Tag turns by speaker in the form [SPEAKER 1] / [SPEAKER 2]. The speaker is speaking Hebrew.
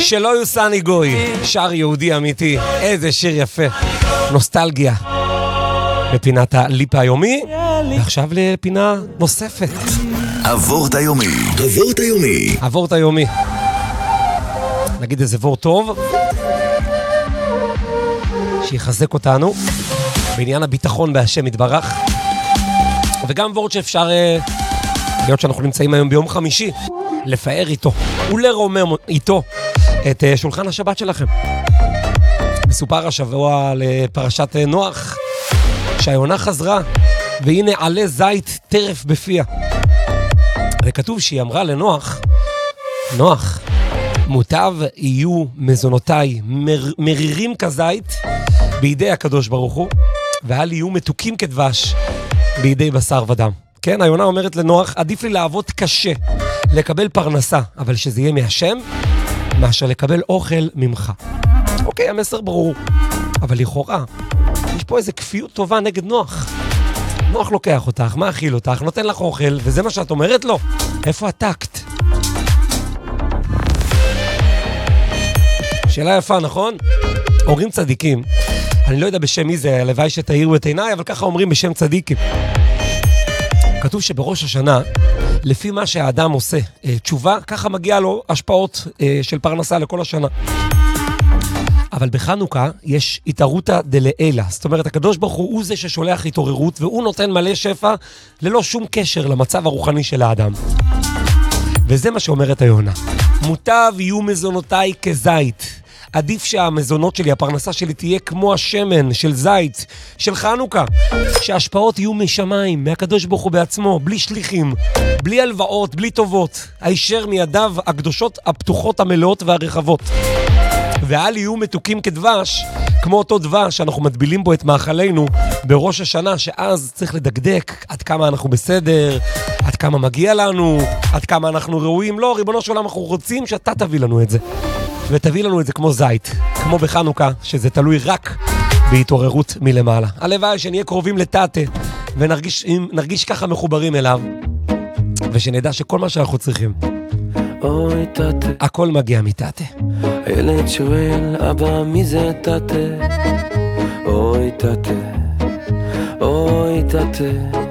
[SPEAKER 1] שלא יוסני גוי, שר יהודי אמיתי, איזה שיר יפה, נוסטלגיה. בפינת הליפה היומי, ועכשיו לפינה נוספת.
[SPEAKER 2] עבורת היומי.
[SPEAKER 1] עבורת היומי. נגיד איזה וור טוב, שיחזק אותנו בעניין הביטחון בהשם יתברך, וגם וורט שאפשר, להיות שאנחנו נמצאים היום ביום חמישי, לפאר איתו ולרומם איתו את שולחן השבת שלכם. מסופר השבוע לפרשת נוח שהיונה חזרה והנה עלה זית טרף בפיה, וכתוב שהיא אמרה לנוח, נוח, מוטב יהיו מזונותיי מרירים כזית בידי הקדוש ברוך הוא, ואל יהיו מתוקים כדבש בידי בשר ודם. כן, היונה אומרת לנוח, עדיף לי לעבוד קשה, לקבל פרנסה, אבל שזה יהיה מהשם, מאשר לקבל אוכל ממך. אוקיי, המסר ברור. אבל לכאורה, יש פה איזה כפיות טובה נגד נוח. נוח לוקח אותך, מאכיל אותך, נותן לך אוכל, וזה מה שאת אומרת לו. איפה הטקט? שאלה יפה, נכון? אומרים צדיקים. אני לא יודע בשם מי זה, הלוואי שתאירו את עיניי, אבל ככה אומרים בשם צדיקים. כתוב שבראש השנה, לפי מה שהאדם עושה תשובה, ככה מגיע לו השפעות של פרנסה לכל השנה. אבל בחנוכה יש התערותא דלעילא. זאת אומרת, הקדוש ברוך הוא זה ששולח התעוררות, והוא נותן מלא שפע ללא שום קשר למצב הרוחני של האדם. וזה מה שאומרת היונה. מוטב יהיו מזונותיי כזית. עדיף שהמזונות שלי, הפרנסה שלי תהיה כמו השמן של זית, של חנוכה. שההשפעות יהיו משמיים, מהקדוש ברוך הוא בעצמו, בלי שליחים, בלי הלוואות, בלי טובות. הישר מידיו הקדושות, הפתוחות, המלאות והרחבות. ואל יהיו מתוקים כדבש, כמו אותו דבש שאנחנו מטבילים בו את מאכלינו בראש השנה, שאז צריך לדקדק עד כמה אנחנו בסדר, עד כמה מגיע לנו, עד כמה אנחנו ראויים. לא, ריבונו של עולם, אנחנו רוצים שאתה תביא לנו את זה. ותביא לנו את זה כמו זית, כמו בחנוכה, שזה תלוי רק בהתעוררות מלמעלה. הלוואי שנהיה קרובים לטאטה, ונרגיש ככה מחוברים אליו, ושנדע שכל מה שאנחנו צריכים,
[SPEAKER 3] אוי טאטה,
[SPEAKER 1] הכל מגיע מטאטה.
[SPEAKER 3] הילד שואל, אבא מי זה טאטה? אוי טאטה, אוי טאטה,